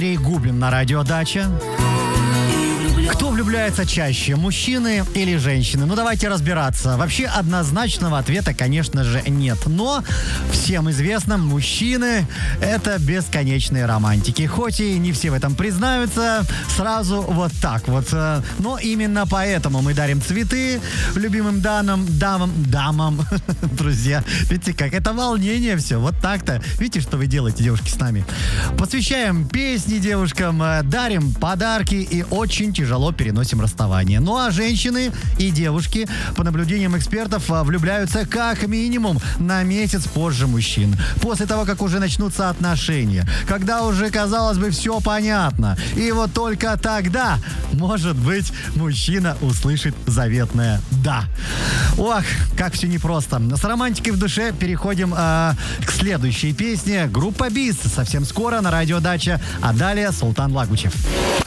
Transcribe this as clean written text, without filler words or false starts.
Андрей Губин на радио «Дача». Кто влюбляется чаще, мужчины или женщины? Ну, давайте разбираться. Вообще однозначного ответа, конечно же, нет. Но всем известно, мужчины – это бесконечные романтики. Хоть и не все в этом признаются, сразу вот так вот. Но именно поэтому мы дарим цветы любимым дамам. Друзья, видите, как это волнение все. Вот так-то. Видите, что вы делаете, девушки, с нами? Посвящаем песни девушкам, дарим подарки и очень тяжело переносим расставание. Ну а женщины и девушки, по наблюдениям экспертов, влюбляются как минимум на месяц позже мужчин. После того, как уже начнутся отношения. Когда уже, казалось бы, все понятно. И вот только тогда, может быть, мужчина услышит заветное «да». Ох, как все непросто. С романтикой в душе переходим к следующей песне. Группа БИС совсем скоро на радио «Дача», а далее Султан Лагучев.